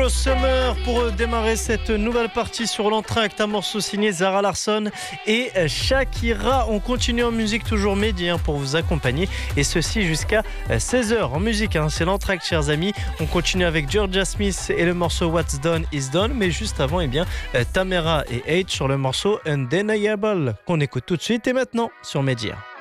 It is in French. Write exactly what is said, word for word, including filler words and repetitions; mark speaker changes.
Speaker 1: Endless Summer pour démarrer cette nouvelle partie sur l'entracte, un morceau signé Zara Larsson et Shakira. On continue en musique, toujours Mehdi hein, pour vous accompagner, et ceci jusqu'à seize heures en musique. Hein, c'est l'entracte, chers amis. On continue avec Georgia Smith et le morceau What's Done Is Done, mais juste avant, eh bien, Tamera et H sur le morceau Undeniable qu'on écoute tout de suite et maintenant sur Média.